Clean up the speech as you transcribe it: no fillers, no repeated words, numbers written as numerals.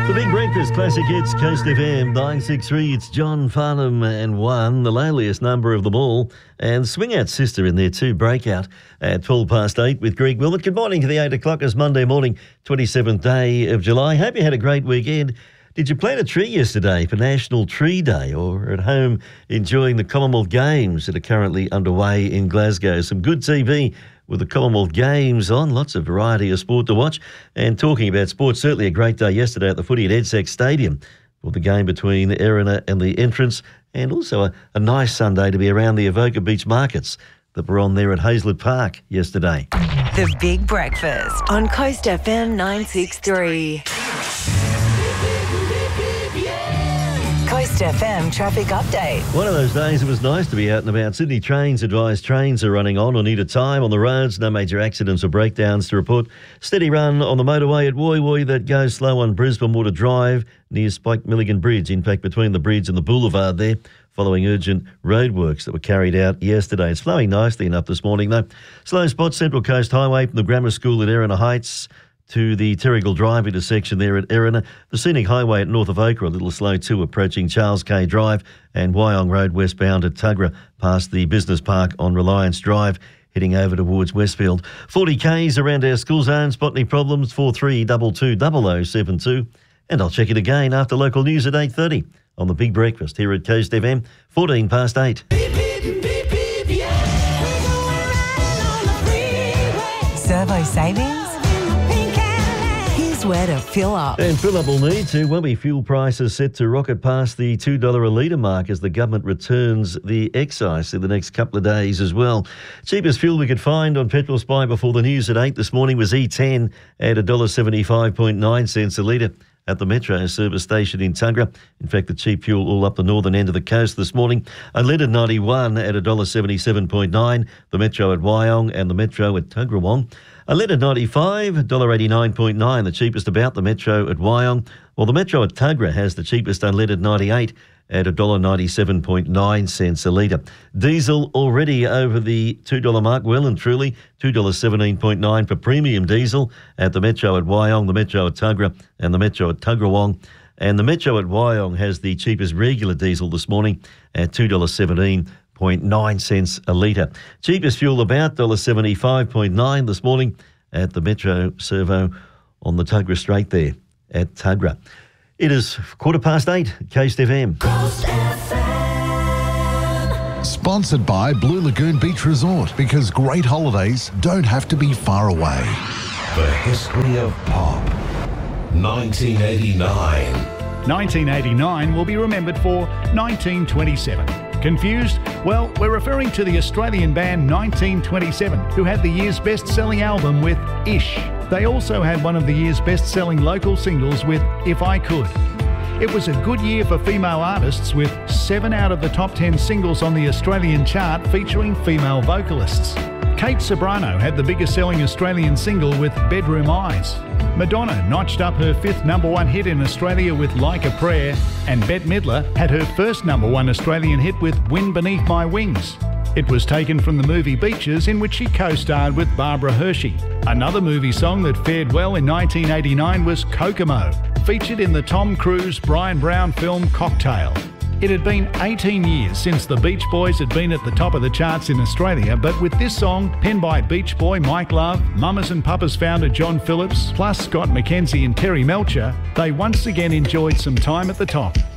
The Big Breakfast Classic Hits, Coast FM 963. It's John Farnham and One, the loneliest number of them all, and Swing Out Sister in there too, Breakout at 8:12 with Greg Wilmot. Good morning to the 8 o'clock. It's Monday morning, 27th day of July. Hope you had a great weekend. Did you plant a tree yesterday for National Tree Day, or at home enjoying the Commonwealth Games that are currently underway in Glasgow? Some good TV with the Commonwealth Games on, lots of variety of sport to watch. And talking about sports, certainly a great day yesterday at the footy at EDSEC Stadium for the game between Erina and the Entrance, and also a nice Sunday to be around the Avoca Beach markets that were on there at Hazlett Park yesterday. The Big Breakfast on Coast FM 963. Coast FM traffic update. One of those days it was nice to be out and about. Sydney Trains advise trains are running on or need a time on the roads. No major accidents or breakdowns to report. Steady run on the motorway at Woy Woy that goes slow on Brisbane Water Drive near Spike Milligan Bridge. In fact, between the bridge and the boulevard there, following urgent roadworks that were carried out yesterday. It's flowing nicely enough this morning though. Slow spot, Central Coast Highway from the Grammar School at Erina Heights to the Terrigal Drive intersection there at Erina. The Scenic Highway at North Avoca a little slow too, approaching Charles K Drive, and Wyong Road westbound at Tuggerah past the Business Park on Reliance Drive, heading over towards Westfield. 40 Ks around our school zone. Spot any problems? 43220072. And I'll check it again after local news at 8:30 on the Big Breakfast here at Coast FM, 8:14. Servo Savings. Here's where to fill up. And fill up will need to, won't we? Fuel prices set to rocket past the $2 a litre mark as the government returns the excise in the next couple of days as well. Cheapest fuel we could find on Petrol Spy before the news at 8 this morning was E10 at $1.75.9 a litre at the Metro service station in Tuggerah. In fact, the cheap fuel all up the northern end of the coast this morning. Unleaded 91 at $1.77.9, the Metro at Wyong and the Metro at Tuggerawong. Unleaded 95, $1.89.9, the cheapest about, the Metro at Wyong, while the Metro at Tuggerah has the cheapest unleaded 98 at $1.97.9 a litre. Diesel already over the $2 mark, well and truly, $2.17.9 for premium diesel at the Metro at Wyong, the Metro at Tuggerah and the Metro at Tuggerawong. And the Metro at Wyong has the cheapest regular diesel this morning at $2.17.9 a litre. Cheapest fuel about $1.75.9 this morning at the Metro Servo on the Tuggerah Strait there at Tuggerah. It is 8:15 at Coast FM. Coast FM. Sponsored by Blue Lagoon Beach Resort, because great holidays don't have to be far away. The history of pop. 1989. 1989 will be remembered for 1927. Confused? Well, we're referring to the Australian band 1927, who had the year's best-selling album with Ish. They also had one of the year's best-selling local singles with If I Could. It was a good year for female artists, with 7 out of the top 10 singles on the Australian chart featuring female vocalists. Kate Ceberano had the biggest-selling Australian single with Bedroom Eyes. Madonna notched up her 5th #1 hit in Australia with Like a Prayer, and Bette Midler had her first #1 Australian hit with Wind Beneath My Wings. It was taken from the movie Beaches, in which she co-starred with Barbara Hershey. Another movie song that fared well in 1989 was Kokomo, featured in the Tom Cruise, Brian Brown film Cocktail. It had been 18 years since the Beach Boys had been at the top of the charts in Australia, but with this song, penned by Beach Boy Mike Love, Mamas and Papas founder John Phillips, plus Scott McKenzie and Terry Melcher, they once again enjoyed some time at the top.